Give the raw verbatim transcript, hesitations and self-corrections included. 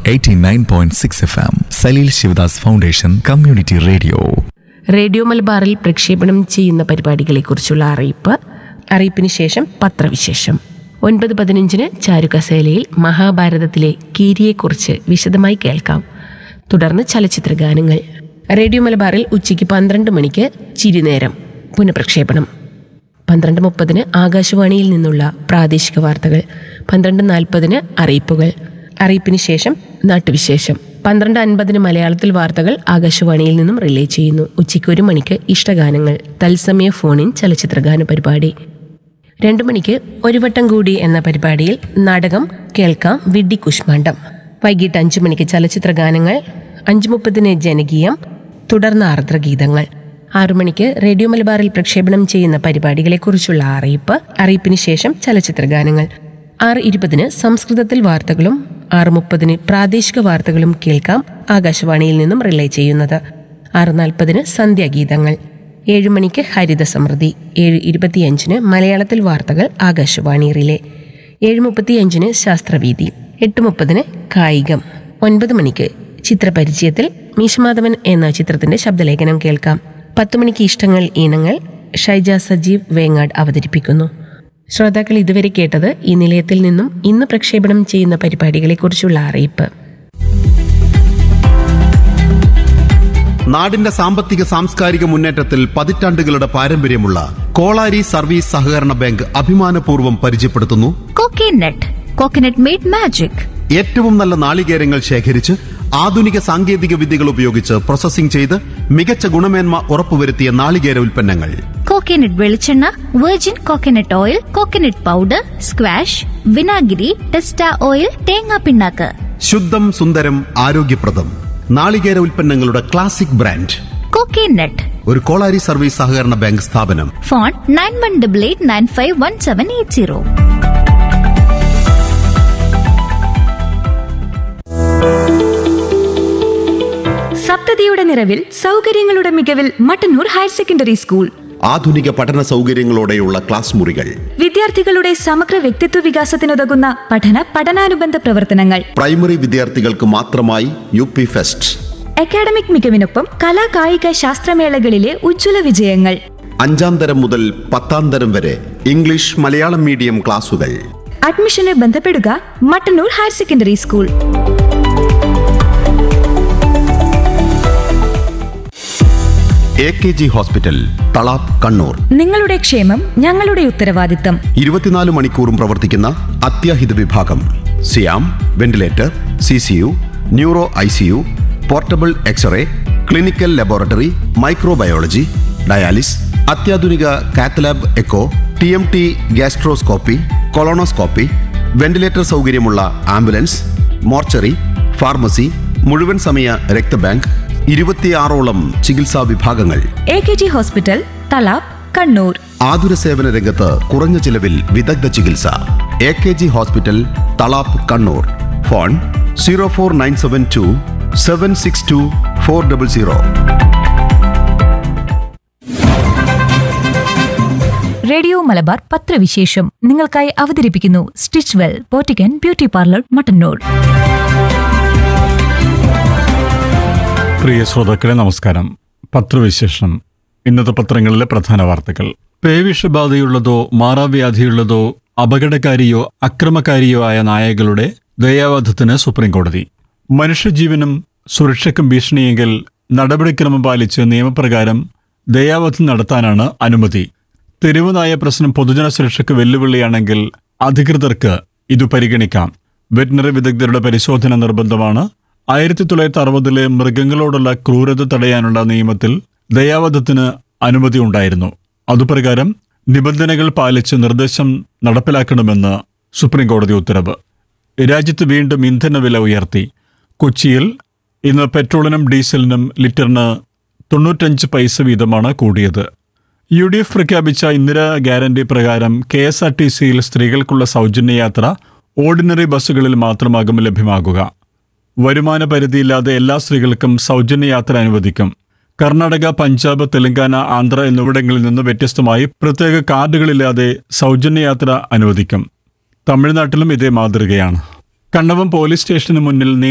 Eighty nine point six F M. Saleel Sivadas foundation community radio. Radio മലബാറിൽ പ്രക്ഷേപണം ചെയ്യുന്ന പരിപാടികളെക്കുറിച്ചുള്ള അറിയിപ്പ്. അറിയിപ്പിന് ശേഷം പത്രവിശേഷം. ഒൻപത് പതിനഞ്ചിന് ചാരുകസേലയിൽ മഹാഭാരതത്തിലെ കീരിയെക്കുറിച്ച് വിശദമായി കേൾക്കാം. തുടർന്ന് ചലച്ചിത്ര ഗാനങ്ങൾ. റേഡിയോ മലബാറിൽ ഉച്ചയ്ക്ക് പന്ത്രണ്ട് മണിക്ക് ചിരിനേരം പുനഃപ്രക്ഷേപണം. പന്ത്രണ്ട് മുപ്പതിന് ആകാശവാണിയിൽ നിന്നുള്ള പ്രാദേശിക വാർത്തകൾ. പന്ത്രണ്ട് നാൽപ്പതിന് അറിയിപ്പുകൾ. അറിയിപ്പിന് ശേഷം നാട്ടുവിശേഷം. പന്ത്രണ്ട് അൻപതിന് മലയാളത്തിൽ വാർത്തകൾ ആകാശവാണിയിൽ നിന്നും റിലേ ചെയ്യുന്നു. ഉച്ചയ്ക്ക് ഒരു മണിക്ക് ഇഷ്ടഗാനങ്ങൾ തത്സമയ ഫോണിൻ ചലച്ചിത്രഗാന പരിപാടി. രണ്ടു മണിക്ക് ഒരു വട്ടം കൂടി എന്ന പരിപാടിയിൽ നാടകം കേൾക്കാം വിഡ്ഢി കുഷ്മാണ്ഡം. വൈകിട്ട് അഞ്ചു മണിക്ക് ചലച്ചിത്ര ഗാനങ്ങൾ. അഞ്ചു മുപ്പതിന് ജനകീയം, തുടർന്ന് ആർദ്രഗീതങ്ങൾ. ആറു മണിക്ക് റേഡിയോ മലബാറിൽ പ്രക്ഷേപണം ചെയ്യുന്ന പരിപാടികളെക്കുറിച്ചുള്ള അറിയിപ്പ്. അറിയിപ്പിന് ശേഷം ചലച്ചിത്ര ഗാനങ്ങൾ. ആറ് ഇരുപതിന് സംസ്കൃതത്തിൽ വാർത്തകളും ആറ് മുപ്പതിന് പ്രാദേശിക വാർത്തകളും കേൾക്കാം ആകാശവാണിയിൽ നിന്നും റിലേ ചെയ്യുന്നത്. ആറ് നാൽപ്പതിന് സന്ധ്യാഗീതങ്ങൾ. ഏഴു മണിക്ക് ഹരിത സമൃദ്ധി. ഏഴ് ഇരുപത്തിയഞ്ചിന് മലയാളത്തിൽ വാർത്തകൾ ആകാശവാണി റിലേ. ഏഴ് മുപ്പത്തിയഞ്ചിന് ശാസ്ത്രവീതി. എട്ട് മുപ്പതിന് കായികം. ഒൻപത് മണിക്ക് ചിത്രപരിചയത്തിൽ മീശമാധവൻ എന്ന ചിത്രത്തിന്റെ ശബ്ദലേഖനം കേൾക്കാം. പത്തു മണിക്ക് ഇഷ്ടങ്ങൾ ഈണങ്ങൾ ഷൈജ സജീവ് വേങ്ങാട് അവതരിപ്പിക്കുന്നു. ശ്രോതാക്കൾ ഇതുവരെ കേട്ടത് ഈ നിലയത്തിൽ നിന്നും ഇന്ന് പ്രക്ഷേപണം ചെയ്യുന്ന പരിപാടികളെക്കുറിച്ചുള്ള അറിയിപ്പ്. നാടിന്റെ സാമ്പത്തിക സാംസ്കാരിക മുന്നേറ്റത്തിൽ പതിറ്റാണ്ടുകളുടെ പാരമ്പര്യമുള്ള കോളാരി സർവീസ് സഹകരണ ബാങ്ക് അഭിമാനപൂർവ്വം പരിചയപ്പെടുത്തുന്നു കോക്കനട്ട്. Coconut made magic. ഏറ്റവും നല്ല നാളികേരങ്ങൾ ശേഖരിച്ച് ആധുനിക സാങ്കേതിക വിദ്യകൾ ഉപയോഗിച്ച് പ്രോസസ്സിംഗ് ചെയ്ത് മികച്ച ഗുണമേന്മ ഉറപ്പുവരുത്തിയ നാളികേര ഉൽപ്പന്നങ്ങൾ. കോക്കനട്ട് വെളിച്ചെണ്ണ, virgin coconut oil, coconut powder, squash, വിനാഗിരി, ടെസ്റ്റ ഓയിൽ, തേങ്ങാ പിണ്ണാക്ക്. ശുദ്ധം സുന്ദരം ആരോഗ്യപ്രദം നാളികേര ഉൽപ്പന്നങ്ങളുടെ ക്ലാസിക് ബ്രാൻഡ് കോക്കനട്ട്. ഒരു കോളാരി സർവീസ് സഹകരണ ബാങ്ക് സ്ഥാപനം. Phone nine one double eight nine five one seven eight zero. സപ്തതിയുടെ നിറവിൽ സൗകര്യങ്ങളുടെ മികവിൽ മട്ടന്നൂർ ഹയർ സെക്കൻഡറി സ്കൂൾ. ആധുനിക പഠന സൗകര്യങ്ങളോടെയുള്ള ക്ലാസ് മുറികൾ, വിദ്യാർത്ഥികളുടെ സമഗ്ര വ്യക്തിത്വ വികാസത്തിനുതകുന്ന പഠന പഠനാനുബന്ധ പ്രവർത്തനങ്ങൾ, പ്രൈമറി വിദ്യാർത്ഥികൾക്ക് മാത്രമായി യു പി ഫെസ്റ്റ്, അക്കാഡമിക് മികവിനൊപ്പം കലാ കായിക ശാസ്ത്രമേളകളിലെ ഉജ്ജ്വല വിജയങ്ങൾ. അഞ്ചാം തരം മുതൽ പത്താം തരം വരെ ഇംഗ്ലീഷ് മലയാളം മീഡിയം ക്ലാസുകൾ. അഡ്മിഷന് ബന്ധപ്പെടുക Mattannur higher secondary school. A K G hospital, Thalap, Kannur. നിങ്ങളുടെ ക്ഷേമം ഞങ്ങളുടെ ഉത്തരവാദിത്തം. ഇരുപത്തിനാല് മണിക്കൂറും പ്രവർത്തിക്കുന്ന അത്യാഹിത വിഭാഗം. സിയാം, ventilator, C C U, neuro I C U, portable x-ray, clinical laboratory, microbiology, dialysis, അത്യാധുനിക cath lab echo, T M T, gastroscopy, colonoscopy, ventilator സൗകര്യമുള്ള ആംബുലൻസ്, മോർച്ചറി, ഫാർമസി, മുഴുവൻ സമയ രക്തബാങ്ക്, ഇരുപത്തിയാറോളം ചികിത്സാ വിഭാഗങ്ങൾ. A K G hospital, Thalap, Kannur. ആതുര സേവന രംഗത്ത് കുറഞ്ഞ ചിലവിൽ വിദഗ്ധ ചികിത്സ. A K G hospital, Thalap, Kannur. Phone zero four nine seven to seven six to four double zero. Radio Malabar പത്രവിശേഷം നിങ്ങൾക്കായി അവതരിപ്പിക്കുന്നു stitch well പോറ്റിക്കൻ beauty parlour, Mattannur. പ്രിയ ശ്രോതാക്കളെ നമസ്കാരം. പത്രവിശേഷം. ഇന്നത്തെ പത്രങ്ങളിലെ പ്രധാന വാർത്തകൾ. പേവിഷബാധയുള്ളതോ മാറാവ്യാധിയുള്ളതോ അപകടകാരിയോ അക്രമകാരിയോ ആയ നായകളുടെ ദയാവധത്തിന് സുപ്രീംകോടതി. മനുഷ്യജീവനും സുരക്ഷയ്ക്കും ഭീഷണിയെങ്കിൽ നടപടിക്രമം പാലിച്ച് നിയമപ്രകാരം ദയാവധം നടത്താനാണ് അനുമതി. തെരുവുനായ പ്രശ്നം പൊതുജന സുരക്ഷയ്ക്ക് വെല്ലുവിളിയാണെങ്കിൽ അധികൃതർക്ക് ഇത് പരിഗണിക്കാം. വെറ്റിനറി വിദഗ്ധരുടെ പരിശോധന നിർബന്ധമാണ്. ആയിരത്തി തൊള്ളായിരത്തി അറുപതിലെ മൃഗങ്ങളോടുള്ള ക്രൂരത തടയാനുള്ള നിയമത്തിൽ ദയാവധത്തിന് അനുമതി ഉണ്ടായിരുന്നു. അതുപ്രകാരം നിബന്ധനകൾ പാലിച്ച് നിർദ്ദേശം നടപ്പിലാക്കണമെന്ന് സുപ്രീംകോടതി ഉത്തരവ്. രാജ്യത്ത് വീണ്ടും ഇന്ധനവില ഉയർത്തി. കൊച്ചിയിൽ ഇന്ന് പെട്രോളിനും ഡീസലിനും ലിറ്ററിന് തൊണ്ണൂറ്റഞ്ച് പൈസ വീതമാണ് കൂടിയത്. യു ഡി എഫ് പ്രഖ്യാപിച്ച ഇന്ദിരാ ഗ്യാരണ്ടി പ്രകാരം കെ എസ് ആർ ടി സിയിൽ സ്ത്രീകൾക്കുള്ള സൗജന്യ യാത്ര ഓർഡിനറി ബസ്സുകളിൽ മാത്രമാകും ലഭ്യമാകുക. വരുമാന പരിധിയില്ലാതെ എല്ലാ സ്ത്രീകൾക്കും സൗജന്യ യാത്ര അനുവദിക്കും. കർണാടക, പഞ്ചാബ്, തെലങ്കാന, ആന്ധ്ര എന്നിവിടങ്ങളിൽ നിന്ന് വ്യത്യസ്തമായി പ്രത്യേക കാർഡുകളില്ലാതെ സൗജന്യ യാത്ര അനുവദിക്കും. തമിഴ്നാട്ടിലും ഇതേ മാതൃകയാണ്. കണ്ണവം പോലീസ് സ്റ്റേഷന് മുന്നിൽ